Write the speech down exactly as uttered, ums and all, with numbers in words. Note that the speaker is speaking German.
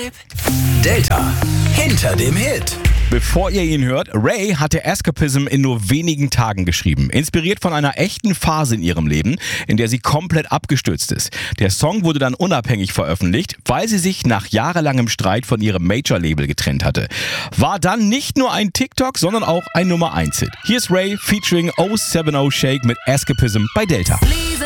Delta hinter dem Hit. Bevor ihr ihn hört, Ray hatte Escapism in nur wenigen Tagen geschrieben. Inspiriert von einer echten Phase in ihrem Leben, in der sie komplett abgestürzt ist. Der Song wurde dann unabhängig veröffentlicht, weil sie sich nach jahrelangem Streit von ihrem Major-Label getrennt hatte. War dann nicht nur ein TikTok, sondern auch ein Nummer eins Hit. Hier ist Ray featuring oh sieben oh Shake mit Escapism bei Delta.